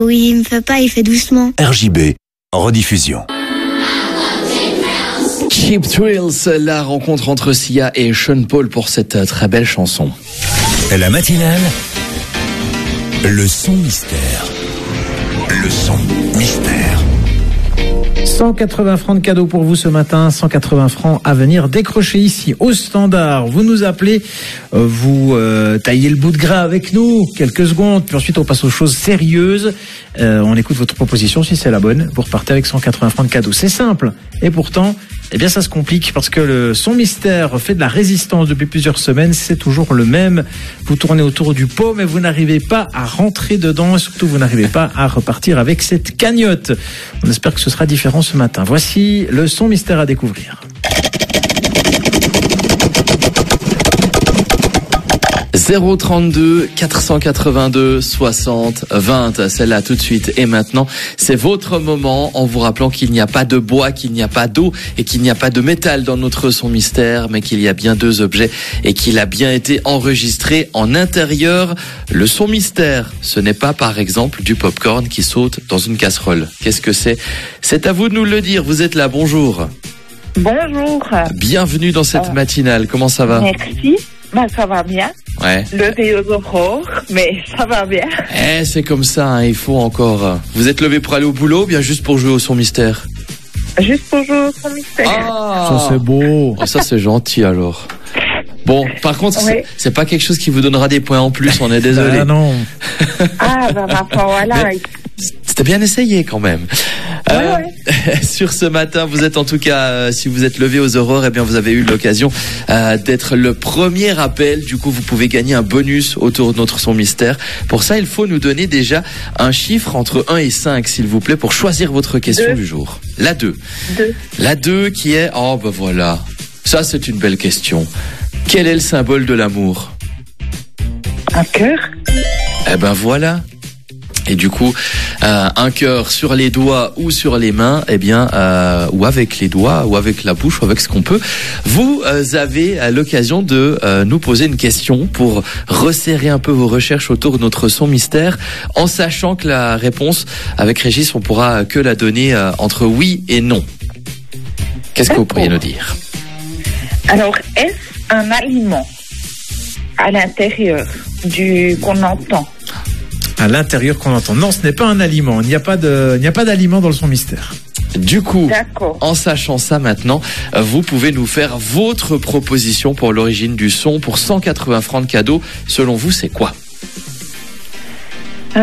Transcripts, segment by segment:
Oui, il me fait pas, il fait doucement. RJB, en rediffusion. Cheap Thrills, la rencontre entre Sia et Sean Paul pour cette très belle chanson. La matinale, le son mystère. Le son mystère. 180 francs de cadeaux pour vous ce matin, 180 francs à venir décrocher ici au standard. Vous nous appelez, vous taillez le bout de gras avec nous, quelques secondes, puis ensuite on passe aux choses sérieuses. On écoute votre proposition, si c'est la bonne, vous repartez avec 180 francs de cadeaux. C'est simple, et pourtant, eh bien ça se complique parce que le son mystère fait de la résistance depuis plusieurs semaines, c'est toujours le même. Vous tournez autour du pot, mais vous n'arrivez pas à rentrer dedans, et surtout vous n'arrivez pas à repartir avec cette cagnotte. On espère que ce sera différent ce matin. Voici le son mystère à découvrir. 032 482 60 20, celle-là tout de suite et maintenant, c'est votre moment, en vous rappelant qu'il n'y a pas de bois, qu'il n'y a pas d'eau et qu'il n'y a pas de métal dans notre son mystère, mais qu'il y a bien deux objets et qu'il a bien été enregistré en intérieur. Le son mystère, ce n'est pas par exemple du popcorn qui saute dans une casserole. Qu'est-ce que c'est ? C'est à vous de nous le dire, vous êtes là, bonjour. Bonjour. Bienvenue dans cette matinale, comment ça va ? Merci. Ben, ça va bien. Ouais. Levé aux aurores, mais ça va bien. C'est comme ça, hein, il faut encore... Vous êtes levé pour aller au boulot ou bien juste pour jouer au son mystère ? Juste pour jouer au son mystère. Ça c'est beau. Oh, ça c'est gentil alors. Bon, par contre, Oui. c'est pas quelque chose qui vous donnera des points en plus, on est désolé. Ah non. Ben, voilà. Mais c'était bien essayé quand même. Ouais. Sur ce matin, vous êtes en tout cas, si vous êtes levé aux aurores, eh bien vous avez eu l'occasion d'être le premier appel. Du coup, vous pouvez gagner un bonus autour de notre son mystère. Pour ça, il faut nous donner déjà un chiffre entre 1 et 5, s'il vous plaît, pour choisir votre question 2. du jour. La 2. 2. La 2 qui est... Oh, ben voilà. Ça, c'est une belle question. Quel est le symbole de l'amour ? Un cœur. Eh ben voilà. Et du coup, un cœur sur les doigts ou sur les mains, eh bien, ou avec les doigts, ou avec la bouche, ou avec ce qu'on peut. Vous avez l'occasion de nous poser une question pour resserrer un peu vos recherches autour de notre son mystère, en sachant que la réponse, avec Régis, on pourra que la donner entre oui et non. Qu'est-ce que vous pourriez nous dire ? Alors, est-ce un aliment à l'intérieur qu'on entend? À l'intérieur qu'on entend. Non, ce n'est pas un aliment. Il n'y a pas d'aliment dans le son mystère. Du coup, D'accord. en sachant ça maintenant, vous pouvez nous faire votre proposition pour l'origine du son pour 180 francs de cadeau. Selon vous, c'est quoi ? Vous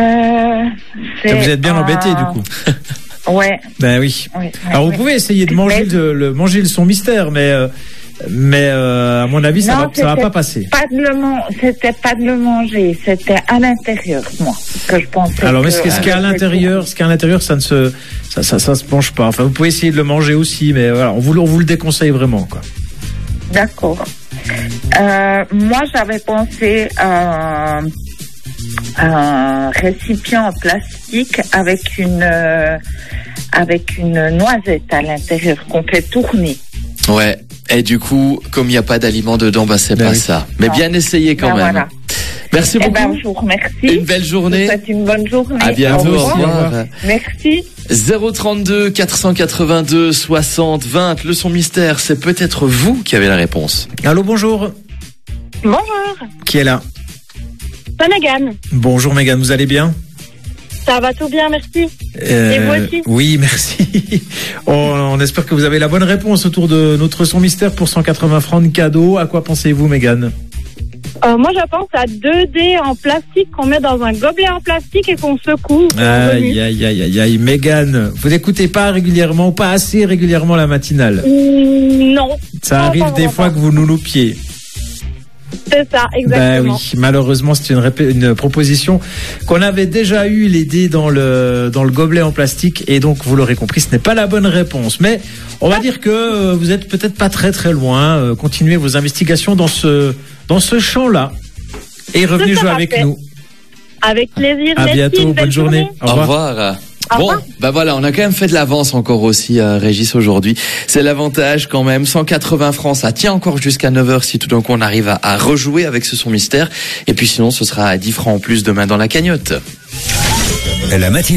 êtes bien embêté du coup. Ouais. Ben oui. Ouais. Alors vous pouvez essayer de manger manger le son mystère, mais à mon avis, ça va pas passer. C'était pas de le manger, c'était à l'intérieur, moi, que je pensais. Alors, mais ce qu'il y a à l'intérieur, ça ne se penche pas. Enfin, vous pouvez essayer de le manger aussi, mais voilà, on vous le déconseille vraiment, quoi. D'accord. Moi, j'avais pensé à un récipient en plastique avec une noisette à l'intérieur qu'on fait tourner. Ouais. Et du coup, comme il n'y a pas d'aliments dedans, c'est pas ça. Mais bien essayé quand même. Voilà. Merci beaucoup. Je vous remercie. Une belle journée. Je vous souhaite une bonne journée. À bientôt. Au revoir. Merci. 032 482 60 20. Le son mystère, c'est peut-être vous qui avez la réponse. Allô, bonjour. Bonjour. Qui est là ? C'est Mégane. Bonjour Mégane, vous allez bien ? Ça va tout bien, merci. Et vous aussi ? Oui, merci. On espère que vous avez la bonne réponse autour de notre son mystère pour 180 francs de cadeau. À quoi pensez-vous, Mégane ? Moi, je pense à 2 dés en plastique qu'on met dans un gobelet en plastique et qu'on secoue. Aïe, Mégane, vous n'écoutez pas régulièrement, pas assez régulièrement la matinale ? Non. Ça arrive des fois que vous nous loupiez. C'est ça, exactement. Ben oui, malheureusement, c'est une proposition qu'on avait déjà eu, les dés dans le gobelet en plastique, et donc, vous l'aurez compris, ce n'est pas la bonne réponse. Mais on va dire que vous êtes peut-être pas très très loin. Continuez vos investigations dans ce champ-là, et revenez jouer avec nous. Avec plaisir. À bientôt, bonne journée. Au revoir. Au Bon, revoir. bah voilà, on a quand même fait de l'avance encore aussi, Régis, aujourd'hui. C'est l'avantage quand même. 180 francs, ça tient encore jusqu'à 9h si tout d'un coup on arrive à rejouer avec ce son mystère. Et puis sinon, ce sera à 10 francs en plus demain dans la cagnotte. La matinale.